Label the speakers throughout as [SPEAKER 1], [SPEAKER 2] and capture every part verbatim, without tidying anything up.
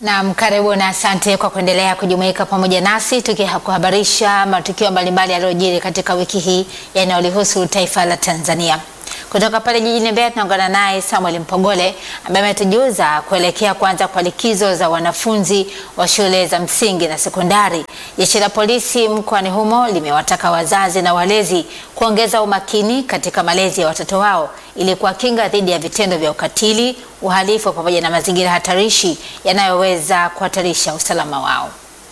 [SPEAKER 1] Naam, karibu na asante kwa kuendelea kujumuika pamoja nasi tukihabarisha matukio mbalimbali yaliyojiri katika wiki hii yanayolihusu taifa la Tanzania. Kutoka pale jijini Mbeya tunaungana naye Samuel Mpogole ambaye ametujuza kuelekea kwanza kwa likizo za wanafunzi wa shule za msingi na sekondari. Jeshi la polisi mkoani humo limewataka wazazi na walezi kuongeza umakini katika malezi ya watoto wao ili kuwakinga dhidi ya vitendo vya ukatili, uhalifu pamoja na mazingira hatarishi yanayoweza kuhatarisha usalama wao.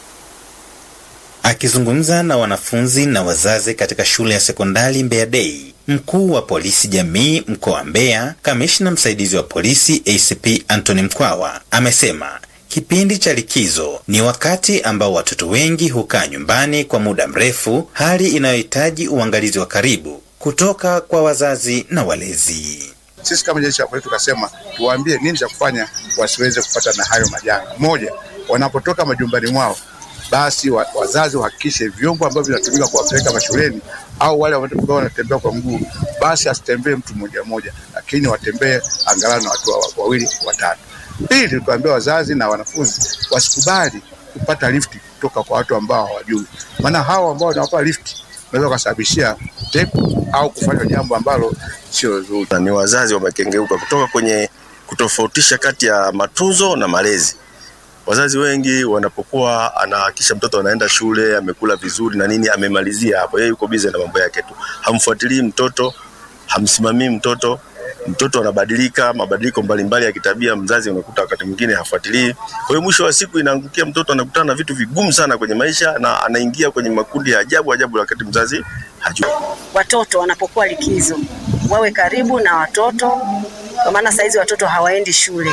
[SPEAKER 2] Akizungumza na wanafunzi na wazazi katika shule ya sekondari Mbeya Day, mkuu wa polisi jamii mkoa wa Mbeya, kamishna msaidizi wa polisi A C P Anthony Mkwawa, amesema kipindi cha likizo ni wakati ambao watoto wengi hukaa nyumbani kwa muda mrefu, hali inayohitaji uangalizi wa karibu kutoka kwa wazazi na walezi.
[SPEAKER 3] Sisi kama jeshi la polisi tukasema tuwaambie nini cha kufanya wasiweze kupata na hayo majanga. Moja, wanapotoka majumbani mwao basi wazazi wahakikishe vyombo ambavyo vinatumika kuwapeleka mashuleni au wale ambao wanatembea kwa mguu basi asitembee mtu mmoja mmoja, lakini watembee angalau na watu wawili watatu. Pili, tukaambia wazazi na wanafunzi wasikubali kupata lift kutoka kwa watu ambao hawajui, maana hao ambao wanawapa lift wanaweza kusababishia tepu au kufanya jambo ambalo sio zuri.
[SPEAKER 4] Ni wazazi wamekengeuka kutoka kwenye kutofautisha kati ya matunzo na malezi. Wazazi wengi wanapokuwa anahakisha mtoto anaenda shule, amekula vizuri na nini, amemalizia hapo, yeye yuko busy na mambo yake tu. Hamfuatilii mtoto, hamsimamii mtoto. Mtoto anabadilika, mabadiliko mbalimbali ya kitabia, mzazi unakuta wakati mwingine hafuatilii. Kwa hiyo mwisho wa siku inaangukia mtoto anakutana na vitu vigumu sana kwenye maisha na anaingia kwenye makundi ya ajabu ajabu wakati mzazi hajui.
[SPEAKER 5] Watoto wanapokuwa likizo wawe karibu na watoto, kwa maana saizi watoto hawaendi shule.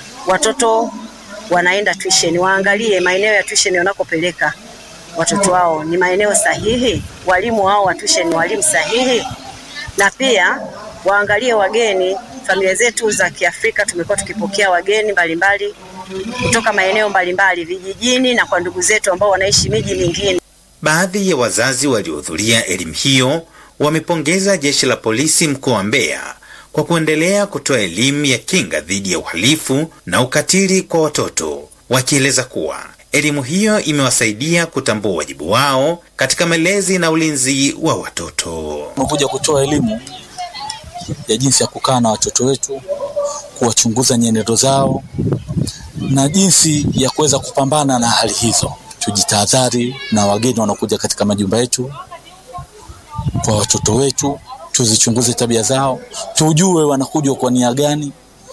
[SPEAKER 5] Watoto wanaenda tuition, waangalie maeneo ya tuition wanakopeleka watoto wao ni maeneo sahihi, walimu wao wa tuition ni walimu sahihi, na pia waangalie wageni. Familia zetu za Kiafrika tumekuwa tukipokea wageni mbalimbali kutoka maeneo mbalimbali vijijini na kwa ndugu zetu ambao wanaishi miji mingine.
[SPEAKER 2] Baadhi ya wazazi waliohudhuria elimu hiyo wamepongeza jeshi la polisi mkoa wa Mbeya kwa kuendelea kutoa elimu ya kinga dhidi ya uhalifu na ukatili kwa watoto, wakieleza kuwa elimu hiyo imewasaidia kutambua wajibu wao katika malezi na ulinzi wa watoto.
[SPEAKER 6] Tumekuja kutoa elimu ya jinsi ya kukaa na watoto wetu, kuwachunguza nyenendo zao na jinsi ya kuweza kupambana na hali hizo. Tujitahadhari na wageni wanaokuja katika majumba yetu, kwa watoto wetu tuzichunguze tabia zao, tujue wanakuja kwa nia gani.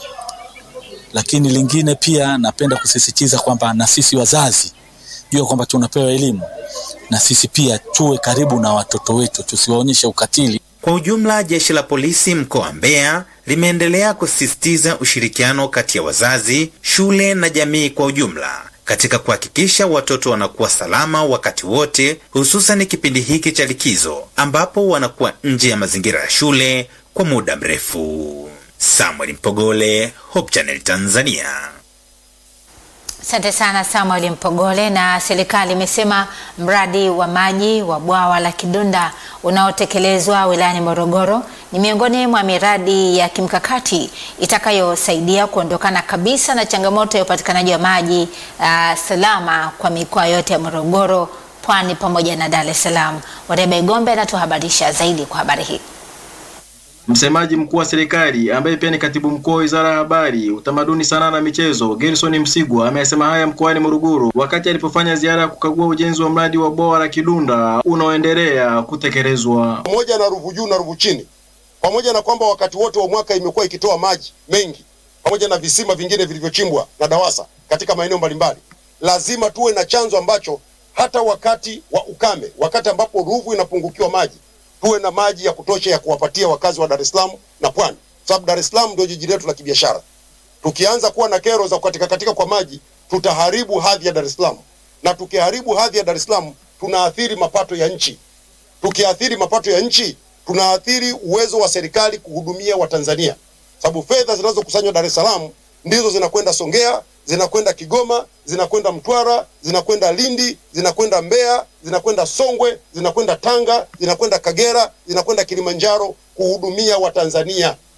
[SPEAKER 6] Lakini lingine pia napenda kusisitiza kwamba na sisi wazazi jua kwamba tunapewa elimu, na sisi pia tuwe karibu na watoto wetu, tusiwaonyeshe ukatili.
[SPEAKER 2] Kwa ujumla, jeshi la polisi mkoa wa Mbeya limeendelea kusisitiza ushirikiano kati ya wazazi, shule na jamii kwa ujumla katika kuhakikisha watoto wanakuwa salama wakati wote, hususan kipindi hiki cha likizo ambapo wanakuwa nje ya mazingira ya shule kwa muda mrefu. Samuel Mpogole, Hope Channel Tanzania.
[SPEAKER 1] Asante sana Samuel Mpogole. Na serikali imesema mradi wa maji wa bwawa la Kidunda unaotekelezwa wilayani Morogoro ni miongoni mwa miradi ya kimkakati itakayosaidia kuondokana kabisa na changamoto ya upatikanaji wa maji uh, salama kwa mikoa yote ya Morogoro, Pwani pamoja na Dar es Salaam. Wareba Igombe anatuhabarisha zaidi kwa habari hii.
[SPEAKER 7] Msemaji mkuu wa serikali ambaye pia ni katibu mkuu wa Wizara ya Habari, Utamaduni, Sanaa na Michezo, Gerson Msigwa amesema haya mkoani Morogoro wakati alipofanya ziara ya kukagua ujenzi wa mradi wa bwawa la Kidunda unaoendelea kutekelezwa.
[SPEAKER 8] Pamoja na Ruvu Juu na Ruvu Chini, pamoja na kwamba wakati wote wa mwaka imekuwa ikitoa maji mengi, pamoja na visima vingine vilivyochimbwa na DAWASA katika maeneo mbalimbali, lazima tuwe na chanzo ambacho hata wakati wa ukame, wakati ambapo Ruvu inapungukiwa maji, tuwe na maji ya kutosha ya kuwapatia wakazi wa Dar es Salaam na Pwani. Sababu Dar es Salaam ndio jiji letu la kibiashara. Tukianza kuwa na kero za kukatika katika kwa maji, tutaharibu hadhi ya Dar es Salaam. Na tukiharibu hadhi ya Dar es Salaam, tunaathiri mapato ya nchi. Tukiathiri mapato ya nchi, tunaathiri uwezo wa serikali kuhudumia Watanzania. Sababu fedha zinazokusanywa Dar es Salaam ndizo zinakwenda Songea, zinakwenda Kigoma, zinakwenda Mtwara, zinakwenda Lindi, zinakwenda Mbeya, zinakwenda Songwe, zinakwenda Tanga, zinakwenda Kagera, zinakwenda Kilimanjaro kuhudumia Watanzania.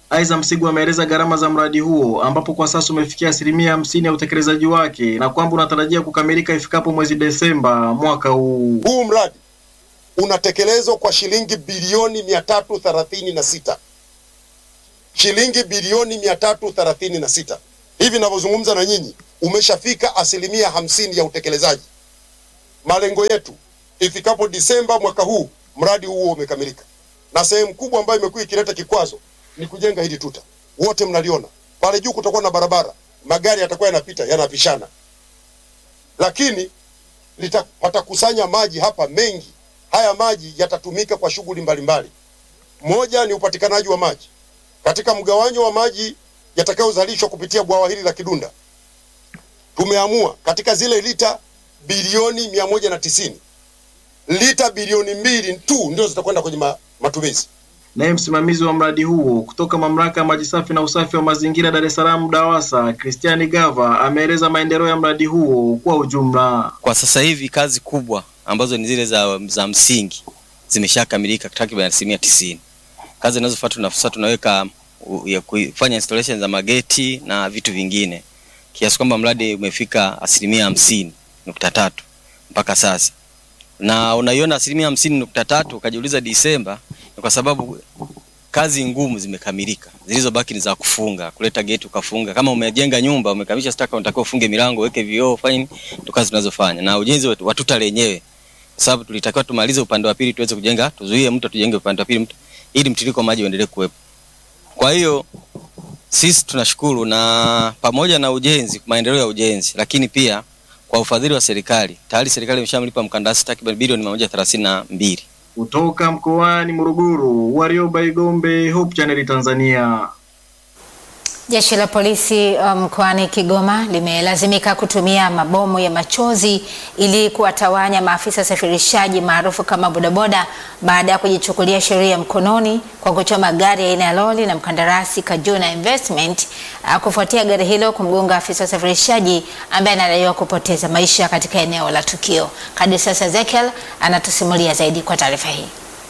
[SPEAKER 7] Aidha, Msigwa ameeleza gharama za mradi huo ambapo kwa sasa umefikia asilimia hamsini ya utekelezaji wake na kwamba unatarajia kukamilika ifikapo mwezi Desemba mwaka huu.
[SPEAKER 8] Huu mradi unatekelezwa kwa shilingi bilioni mia tatu thelathini na sita. Shilingi bilioni mia tatu thelathini na sita. Hivi ninavyozungumza na nyinyi umeshafika asilimia hamsini ya utekelezaji. Malengo yetu ifikapo Disemba mwaka huu mradi huo umekamilika. Na sehemu kubwa ambayo imekuwa ikileta kikwazo ni kujenga hili tuta. Wote mnaliona. Pale juu kutakuwa na barabara. Magari yatakuwa yanapita, yanapishana. Lakini watakusanya maji hapa mengi. Haya maji yatatumika kwa shughuli mbalimbali. Moja ni upatikanaji wa maji. Katika mgawanyo wa maji yatakayozalishwa kupitia bwawa hili la Kidunda, tumeamua katika zile lita bilioni mia moja na tisini, lita bilioni mbili tu ndio zitakwenda kwenye ma, matumizi.
[SPEAKER 7] Naye msimamizi wa mradi huo kutoka Mamlaka ya Maji Safi na Usafi wa Mazingira Dar es Salaam DAWASA, Christian Gava, ameeleza maendeleo ya mradi huo kwa ujumla.
[SPEAKER 9] Kwa sasa hivi kazi kubwa ambazo ni zile za, za msingi zimeshakamilika takriban asilimia tisini. Kazi zinazofuata tunafanya tunaweka ya kufanya installation za mageti na vitu vingine. Kiasi kwamba mradi umefika asilimia hamsini nukta tatu mpaka sasa. Na unaiona asilimia hamsini nukta tatu ukajiuliza Disemba ni kwa sababu kazi ngumu zimekamilika. Zilizobaki ni za kufunga, kuleta geti ukafunga. Kama umejenga nyumba, umekamilisha staka unatakiwa ufunge milango, weke vioo, fine, ndio kazi tunazofanya. Na ujenzi wa tuta lenyewe, sababu tulitakiwa tumalize upande wa pili tuweze kujenga, tuzuie mtu tujenge upande wa pili mtu ili mtiririko maji uendelee kuwepo. Kwa hiyo sisi tunashukuru na pamoja na ujenzi, maendeleo ya ujenzi, lakini pia kwa ufadhili wa serikali, tayari serikali imeshamlipa mkandarasi takriban bilioni mia moja thelathini na mbili.
[SPEAKER 7] Kutoka mkoani Morogoro, Warioba Igombe, Hope Channel Tanzania.
[SPEAKER 1] Jeshi la polisi mkoani um, Kigoma limelazimika kutumia mabomu ya machozi ili kuwatawanya maafisa safirishaji maarufu kama bodaboda baada ya kujichukulia sheria mkononi kwa kuchoma gari aina ya lori na mkandarasi Kajuna Investment uh, kufuatia gari hilo kumgonga afisa safirishaji ambaye anadaiwa kupoteza maisha katika eneo la tukio. Kadisasa Ezekiel anatusimulia zaidi kwa taarifa hii.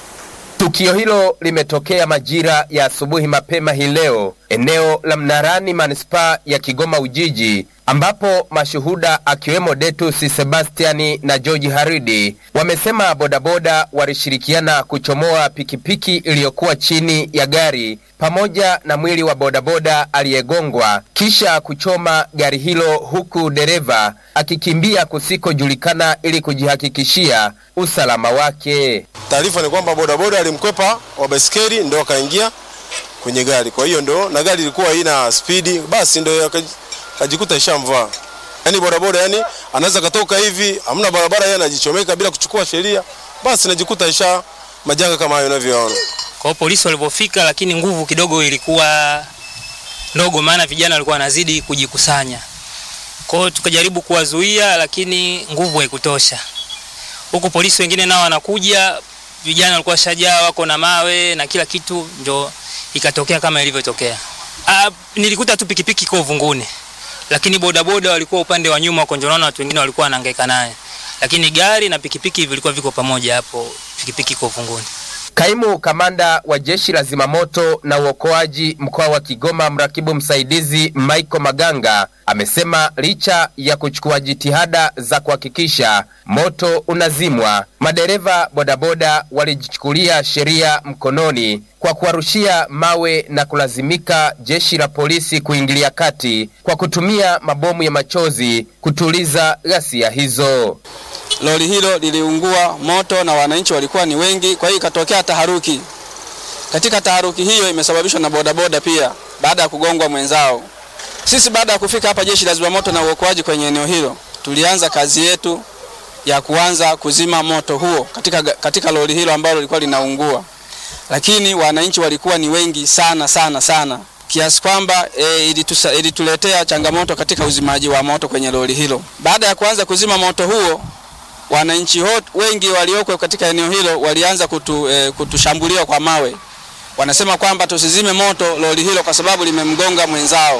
[SPEAKER 10] Tukio hilo limetokea majira ya asubuhi mapema hii leo eneo la Mnarani manispaa ya Kigoma Ujiji, ambapo mashuhuda akiwemo Detus Sebastiani na George Haridi wamesema bodaboda walishirikiana kuchomoa pikipiki iliyokuwa chini ya gari pamoja na mwili wa bodaboda aliyegongwa kisha kuchoma gari hilo, huku dereva akikimbia kusikojulikana ili kujihakikishia usalama wake.
[SPEAKER 4] Taarifa ni kwamba bodaboda alimkwepa wa baiskeli ndio akaingia kwenye gari. Kwa hiyo ndio na gari ilikuwa haina speed, basi ndio akajikuta ishamvaa. Yaani bodaboda yani anaweza katoka hivi, hamna barabara, yeye anajichomeka bila kuchukua sheria, basi najikuta isha majanga kama hayo unavyoona.
[SPEAKER 11] Kwa hiyo polisi walipofika, lakini nguvu kidogo ilikuwa ndogo, maana vijana walikuwa wanazidi kujikusanya. Kwa hiyo tukajaribu kuwazuia, lakini nguvu haikutosha. Huko polisi wengine nao wanakuja, vijana walikuwa shajaa, wako na mawe na kila kitu, ndio ikatokea kama ilivyotokea. Ah, nilikuta tu pikipiki kwa uvunguni, lakini bodaboda walikuwa upande wa nyuma, kwa njonaona watu wengine walikuwa wanahangaika naye, lakini gari na pikipiki vilikuwa viko pamoja hapo, pikipiki kwa uvunguni.
[SPEAKER 10] Kaimu kamanda wa jeshi la zimamoto na uokoaji mkoa wa Kigoma, mrakibu msaidizi Michael Maganga, amesema licha ya kuchukua jitihada za kuhakikisha moto unazimwa, madereva bodaboda walijichukulia sheria mkononi kwa kuwarushia mawe na kulazimika jeshi la polisi kuingilia kati kwa kutumia mabomu ya machozi kutuliza ghasia hizo.
[SPEAKER 12] Lori hilo liliungua moto na wananchi walikuwa ni wengi, kwa hiyo ikatokea taharuki. Katika taharuki hiyo imesababishwa na bodaboda pia baada ya kugongwa mwenzao. Sisi baada ya kufika hapa jeshi la zimamoto na uokoaji kwenye eneo hilo, tulianza kazi yetu ya kuanza kuzima moto huo katika katika lori hilo ambalo lilikuwa linaungua. Lakini wananchi walikuwa ni wengi sana sana sana, kiasi kwamba e, ilituletea changamoto katika uzimaji wa moto kwenye lori hilo. Baada ya kuanza kuzima moto huo, wananchi wengi walioko katika eneo hilo walianza kutu, e, kutushambulia kwa mawe. Wanasema kwamba tusizime moto lori hilo kwa sababu limemgonga mwenzao.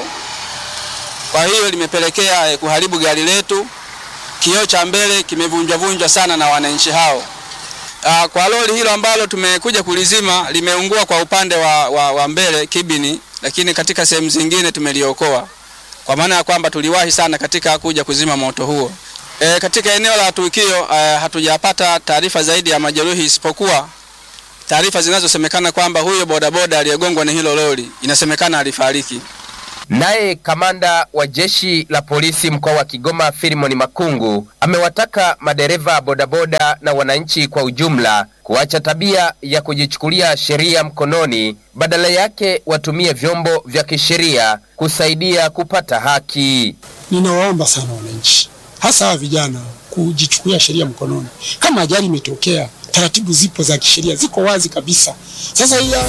[SPEAKER 12] Kwa hiyo limepelekea e, kuharibu gari letu. Kioo cha mbele kimevunjwa vunjwa sana na wananchi hao. Aa, kwa lori hilo ambalo tumekuja kulizima limeungua kwa upande wa, wa, wa mbele kibini, lakini katika sehemu zingine tumeliokoa, kwa maana ya kwamba tuliwahi sana katika kuja kuzima moto huo. E, katika eneo la tukio e, hatujapata taarifa zaidi ya majeruhi, isipokuwa taarifa zinazosemekana kwamba huyo bodaboda aliyegongwa na hilo lori inasemekana alifariki.
[SPEAKER 10] Naye kamanda wa jeshi la polisi mkoa wa Kigoma Filimoni Makungu amewataka madereva bodaboda na wananchi kwa ujumla kuacha tabia ya kujichukulia sheria mkononi, badala yake watumie vyombo vya kisheria kusaidia kupata haki.
[SPEAKER 13] Ninawaomba sana wananchi, hasa vijana, kujichukulia sheria mkononi. Kama ajali imetokea, taratibu zipo za kisheria, ziko wazi kabisa. Sasa hii